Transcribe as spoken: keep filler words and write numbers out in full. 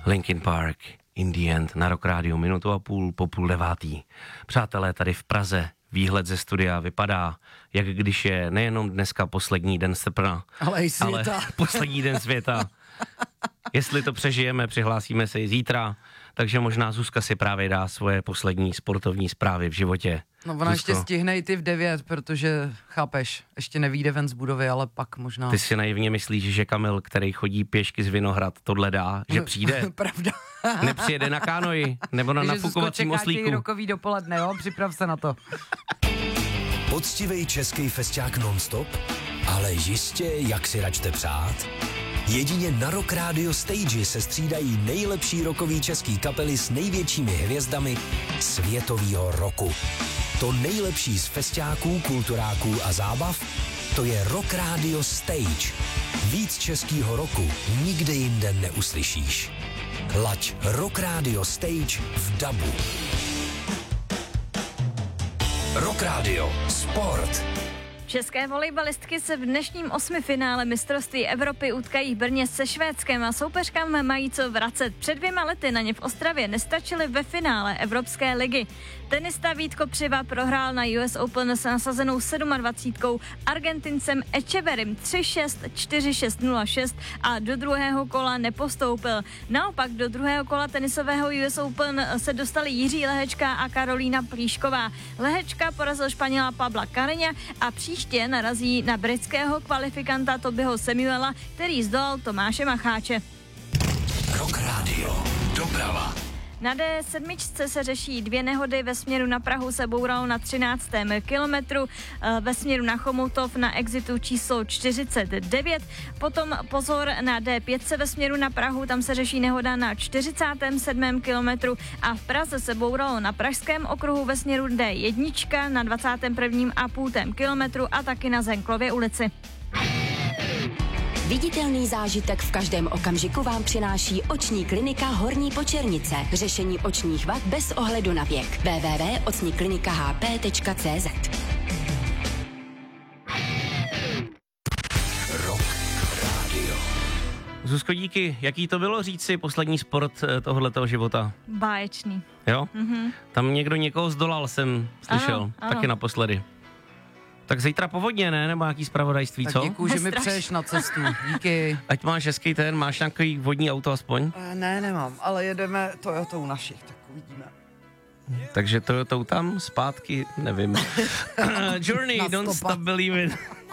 Linkin Park, In the End, na Rock Radio, minutu a půl po půl devátý. Přátelé, tady v Praze výhled ze studia vypadá, jak když je nejenom dneska poslední den srpna, ale, ale poslední den světa. Jestli to přežijeme, přihlásíme se i zítra, takže možná Zuzka si právě dá svoje poslední sportovní zprávy v životě. No ona Zuzko, ještě stihne i ty v devět, protože, chápeš, ještě nevyjde ven z budovy, ale pak možná... Ty si naivně myslíš, že Kamil, který chodí pěšky z Vinohrad, tohle dá, že přijde? Pravda. Nepřijede na kánoji, nebo na nafukovacím oslíku. Takže rokový dopoledne, jo? Připrav se na to. Poctivej český festiák non-stop, ale jistě, jak si račte přát. Jedině na Rock Radio Stage se střídají nejlepší rockový český kapely s největšími hvězdami světového roku. To nejlepší z festiáků, kulturáků a zábav, to je Rock Radio Stage. Víc českýho roku nikde jinde neuslyšíš. Laď Rock Radio Stage v dabu. Rock Radio Sport. České volejbalistky se v dnešním osmifinále mistrovství Evropy utkají v Brně se Švédskem a soupeřkám mají co vracet. Před dvěma lety na ně v Ostravě nestačily ve finále Evropské ligy. Tenista Vít Kopřiva prohrál na U S Open s nasazenou sedmadvacítkou Argentincem Echeverrym tři šest, čtyři šest, nula šest a do druhého kola nepostoupil. Naopak do druhého kola tenisového U S Open se dostali Jiří Lehečka a Karolína Plíšková. Lehečka porazil Španěla Pabla Carreña a příště narazí na britského kvalifikanta Tobyho Samuela, který zdolal Tomáše Macháče. Rock Radio Doprava. Na D sedm se řeší dvě nehody, ve směru na Prahu se bouralo na třináctém kilometru, ve směru na Chomutov na exitu číslo čtyřicet devět, potom pozor na D pět ve směru na Prahu, tam se řeší nehoda na čtyřicátém sedmém kilometru a v Praze se bouralo na Pražském okruhu ve směru D jedna na dvacátém prvním a půltém kilometru a taky na Zenklově ulici. Viditelný zážitek v každém okamžiku vám přináší oční klinika Horní Počernice. Řešení očních vad bez ohledu na věk. w w w tečka oční klinika h p tečka c z. Rock Radio. Zuzko, díky. Jaký to bylo říct si poslední sport tohohletoho života? Báječný. Jo? Mhm. Tam někdo někoho zdolal, jsem slyšel. Ano, ano. Taky naposledy. Tak zítra povodně, ne? Nebo nějaký zpravodajství, tak co? Děkuji, že mi přeješ na cestu. Díky. Ať máš hezký ten, máš nějaký vodní auto aspoň? Uh, ne, nemám, ale jedeme Toyotou našich, tak uvidíme. Takže Toyotou tam, zpátky, nevím. Journey, Don't Stop Believing.